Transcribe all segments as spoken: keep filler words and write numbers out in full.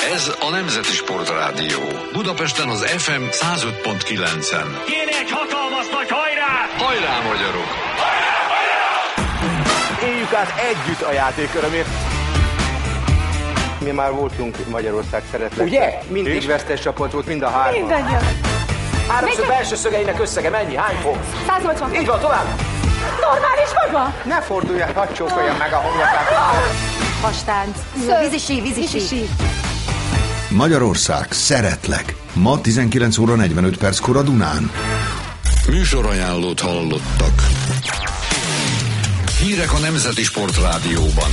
Ez a Nemzeti Sportrádió. Budapesten az ef em száz öt pont kilencen. Kéne egy hatalmas nagy hajrá! Hajrá, magyarok! Hajrá, hajrá! Éljük át együtt a játékörömért. Mi már voltunk Magyarország szeretlek. Ugye? Mindig és? Vesztes csapat volt, mind a hárman. Mindannyian. Háromszög belső szögeinek összege mennyi? Hány fok? száz nyolcvan. Így van, tovább. Normális vagy van? Ne forduljál, hadd csókoljam meg a homlokát. Hastánc. Vízisi, vízisi. Magyarország, szeretlek. Ma tizenkilenc óra negyvenöt perckor a Dunán. Műsorajánlót hallottak. Hírek a Nemzeti Sportrádióban.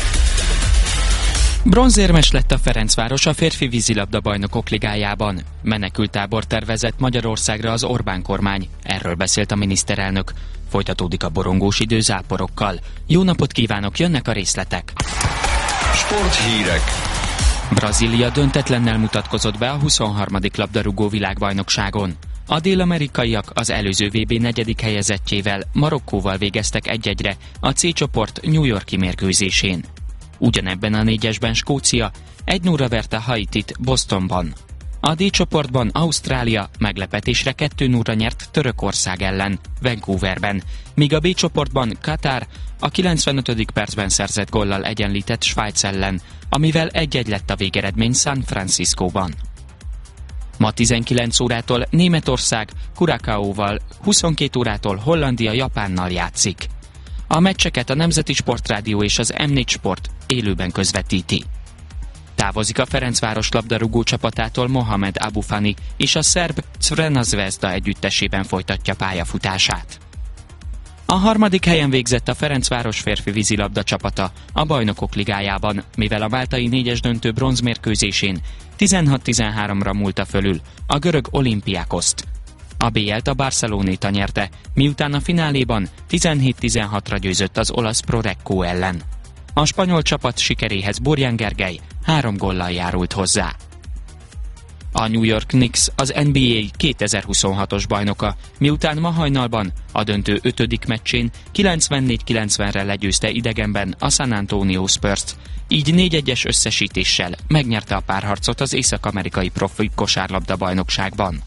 Bronzérmes lett a Ferencváros a férfi vízilabda bajnokok ligájában. Menekülttábor tervezett Magyarországra az Orbán kormány. Erről beszélt a miniszterelnök. Folytatódik a borongós idő záporokkal. Jó napot kívánok, jönnek a részletek. Sporthírek. Brazília döntetlennel mutatkozott be a huszonharmadik labdarúgó világbajnokságon. A dél-amerikaiak az előző vé bé negyedik helyezettjével, Marokkóval végeztek egy-egyre a C csoport New York-i mérkőzésén. Ugyanebben a négyesben Skócia egy nulla verte Haitit Bostonban. A D csoportban Ausztrália meglepetésre kettő nulla nyert Törökország ellen Vancouverben, míg a B csoportban Katar a kilencvenötödik percben szerzett góllal egyenlített Svájc ellen, amivel egy-egy lett a végeredmény San Franciscóban. Ma tizenkilenc órától Németország Curaçaóval, huszonkét órától Hollandia Japánnal játszik. A meccseket a Nemzeti Sportrádió és az em négy Sport élőben közvetíti. Távozik a Ferencváros labdarúgó csapatától Mohamed Abufani, és a szerb Crvena Zvezda együttesében folytatja pályafutását. A harmadik helyen végzett a Ferencváros férfi vízilabda csapata a Bajnokok Ligájában, mivel a máltai négyes döntő bronzmérkőzésén tizenhat tizenháromra múlta fölül a görög Olympiakoszt. A bé el-t a Barceloneta nyerte, miután a fináléban tizenhét tizenhatra győzött az olasz Pro Recco ellen. A spanyol csapat sikeréhez Borján Gergely három góllal járult hozzá. A New York Knicks az en bé á kétezer-huszonhatos bajnoka, miután ma hajnalban a döntő ötödik meccsén kilencvennégy kilencvenre legyőzte idegenben a San Antonio Spurs-t, így négy egyes összesítéssel megnyerte a párharcot az észak-amerikai profi kosárlabda bajnokságban.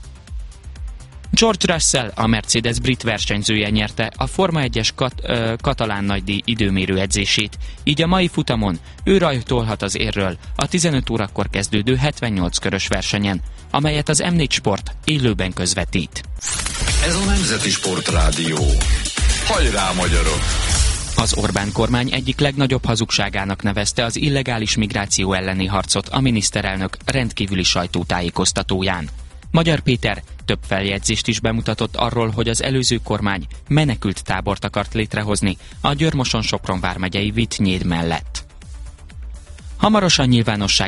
George Russell, a Mercedes brit versenyzője nyerte a Forma egyes kat, ö, katalán nagydíj időmérő edzését, így a mai futamon ő rajtolhat az érről a tizenöt órakor kezdődő hetvennyolc körös versenyen, amelyet az em négy Sport élőben közvetít. Ez a Nemzeti Sportrádió. Hajrá, magyarok! Az Orbán kormány egyik legnagyobb hazugságának nevezte az illegális migráció elleni harcot a miniszterelnök rendkívüli sajtótájékoztatóján. Magyar Péter több feljegyzést is bemutatott arról, hogy az előző kormány menekült tábort akart létrehozni a Győr-Moson-Sopron vármegyei Vittnyéd mellett. Hamarosan nyilvánosságra